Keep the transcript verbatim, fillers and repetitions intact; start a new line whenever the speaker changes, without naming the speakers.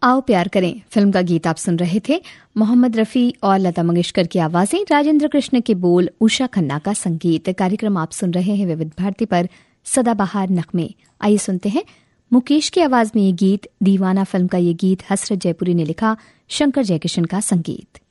आओ प्यार करें फिल्म का गीत आप सुन रहे थे। मोहम्मद रफ़ी और लता मंगेशकर की आवाज़ें, राजेंद्र कृष्ण के बोल, उषा खन्ना का संगीत। कार्यक्रम आप सुन रहे हैं विविध भारती पर सदाबहार नगमे। आइए सुनते हैं मुकेश की आवाज़ में ये गीत। दीवाना फिल्म का ये गीत हसरत जयपुरी ने लिखा, शंकर जयकिशन का संगीत।